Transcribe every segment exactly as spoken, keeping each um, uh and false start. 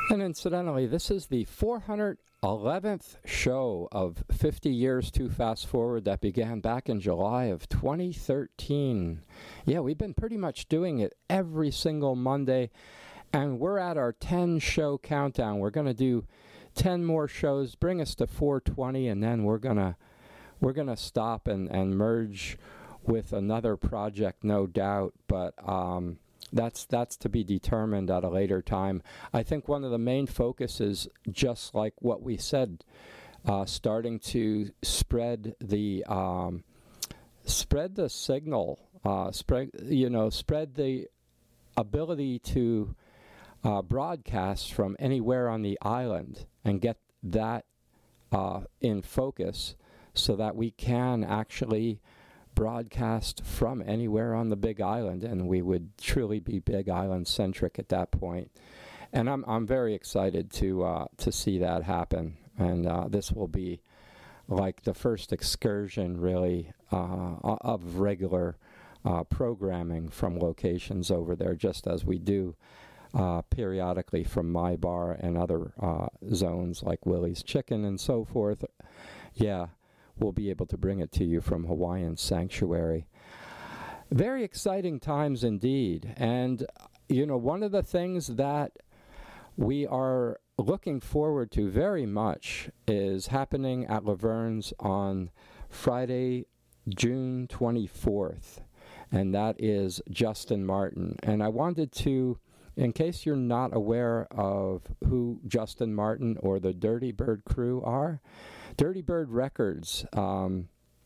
And incidentally, this is the four hundred eleventh show of fifty Years to Fast Forward that began back in July of twenty thirteen. Yeah, we've been pretty much doing it every single Monday, and we're at our ten-show countdown. We're going to do ten more shows, bring us to four twenty, and then we're going to we're gonna stop and, and merge with another project, no doubt, but... Um, That's that's to be determined at a later time. I think one of the main focuses, just like what we said, uh, starting to spread the um, spread the signal, uh, spread you know spread the ability to uh, broadcast from anywhere on the island and get that uh, in focus, so that we can actually broadcast from anywhere on the Big Island, and we would truly be Big Island centric at that point. And I'm I'm very excited to uh, to see that happen. And uh, this will be like the first excursion, really, uh, of regular uh, programming from locations over there, just as we do uh, periodically from my bar and other uh, zones like Willie's Chicken and so forth. Yeah. We'll be able to bring it to you from Hawaiian Sanctuary. Very exciting times indeed. And, you know, one of the things that we are looking forward to very much is happening at Laverne's on Friday, June twenty-fourth. And that is Justin Martin. And I wanted to, in case you're not aware of who Justin Martin or the Dirty Bird crew are, Dirty Bird Records um,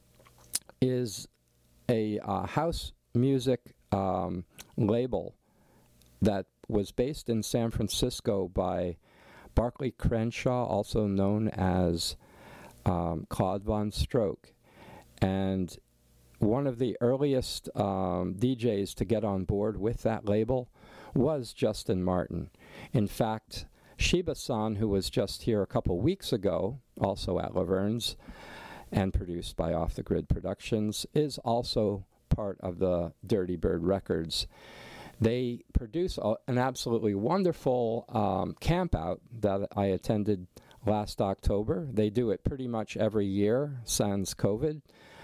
is a uh, house music um, label that was based in San Francisco by Barclay Crenshaw, also known as um, Claude Von Stroke. And one of the earliest um, D Js to get on board with that label was Justin Martin. In fact, Shiba-san, who was just here a couple weeks ago, also at Laverne's, and produced by Off the Grid Productions, is also part of the Dirty Bird Records. They produce a, an absolutely wonderful um, camp out that I attended last October. They do it pretty much every year, sans COVID.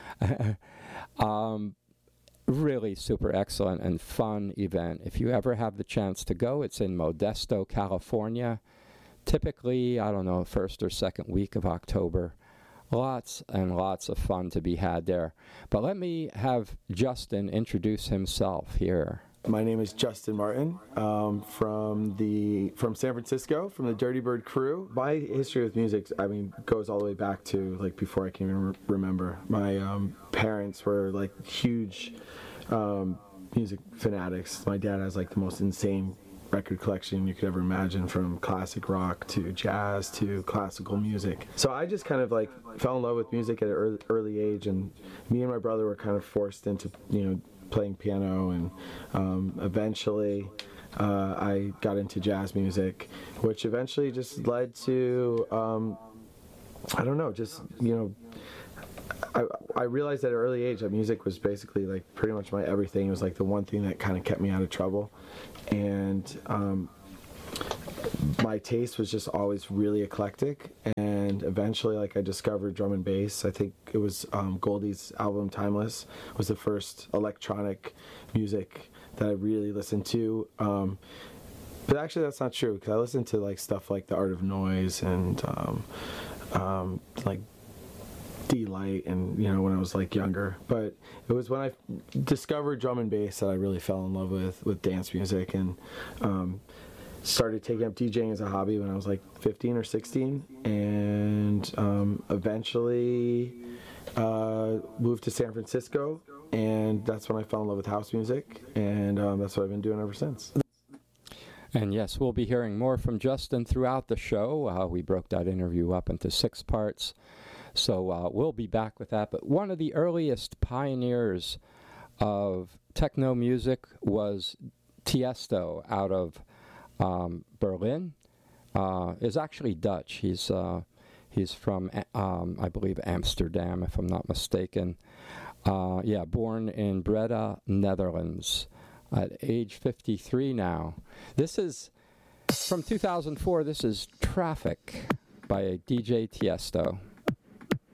um, really super excellent and fun event. If you ever have the chance to go, it's in Modesto, California. Typically, I don't know, first or second week of October. Lots and lots of fun to be had there. But let me have Justin introduce himself here. My name is Justin Martin, um, from the from San Francisco, from the Dirty Bird crew. My history with music, I mean, goes all the way back to like before I can even re- remember. My um, parents were like huge um, music fanatics. My dad has like the most insane record collection you could ever imagine, from classic rock to jazz to classical music. So I just kind of like fell in love with music at an early, early age, and me and my brother were kind of forced into, you know, playing piano, and um, eventually uh, I got into jazz music, which eventually just led to, um, I don't know, just, you know, I, I realized at an early age that music was basically like pretty much my everything. It was like the one thing that kind of kept me out of trouble. And um, my taste was just always really eclectic. And eventually, like, I discovered drum and bass. I think it was um, Goldie's album Timeless was the first electronic music that I really listened to. Um, but actually, that's not true, because I listened to like stuff like The Art of Noise and um, um, like D-Light, and, you know, when I was like younger. But it was when I discovered drum and bass that I really fell in love with with dance music, and um, started taking up DJing as a hobby when I was like fifteen or sixteen, and um, eventually uh, moved to San Francisco, and that's when I fell in love with house music, and um, that's what I've been doing ever since. And yes, we'll be hearing more from Justin throughout the show. Uh, we broke that interview up into six parts, so uh, we'll be back with that. But one of the earliest pioneers of techno music was Tiesto out of um, Berlin. Uh, is actually Dutch. He's uh, he's from, um, I believe, Amsterdam, if I'm not mistaken. Uh, yeah, born in Breda, Netherlands, at age fifty-three now. This is From two thousand four, this is Traffic by D J Tiesto.